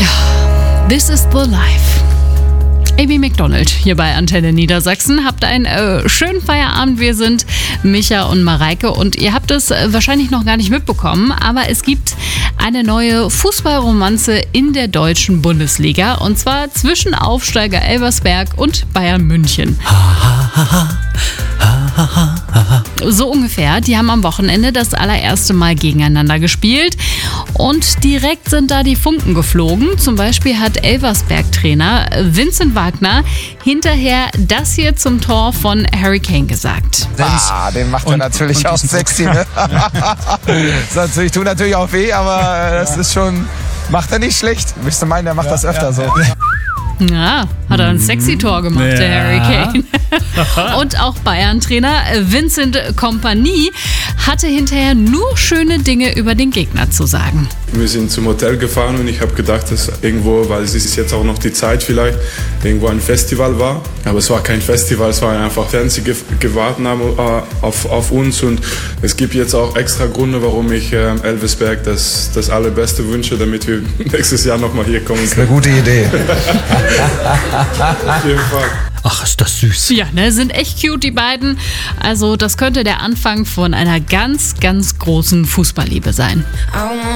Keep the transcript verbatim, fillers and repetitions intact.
This is the life. Amy Macdonald hier bei Antenne Niedersachsen. Habt einen äh, schönen Feierabend. Wir sind Micha und Mareike und ihr habt es äh, wahrscheinlich noch gar nicht mitbekommen, aber es gibt eine neue Fußballromanze in der deutschen Bundesliga und zwar zwischen Aufsteiger Elversberg und Bayern München. So ungefähr. Die haben am Wochenende das allererste Mal gegeneinander gespielt und direkt sind da die Funken geflogen. Zum Beispiel hat Elversberg-Trainer Vincent Wagner hinterher das hier zum Tor von Harry Kane gesagt. Ah, den macht er natürlich und auch sexy. Ne? Das natürlich, tut natürlich auch weh, aber das ist schon, macht er nicht schlecht. Müsste meinen, der macht ja, das öfter ja. so. Ja, hat er ein sexy Tor gemacht, ja. der Harry Kane. Und auch Bayern-Trainer Vincent Kompany hatte hinterher nur schöne Dinge über den Gegner zu sagen. Wir sind zum Hotel gefahren und ich habe gedacht, dass irgendwo, weil es ist jetzt auch noch die Zeit vielleicht, irgendwo ein Festival war. Aber es war kein Festival, es war einfach Fans, die gewartet haben auf, auf uns. Und es gibt jetzt auch extra Gründe, warum ich äh, Elversberg das, das Allerbeste wünsche, damit wir nächstes Jahr nochmal hier kommen können. Das ist eine gute Idee. Auf jeden Fall. Ach, ist das süß. Ja, ne, sind echt cute, die beiden. Also das könnte der Anfang von einer ganz, ganz großen Fußballliebe sein.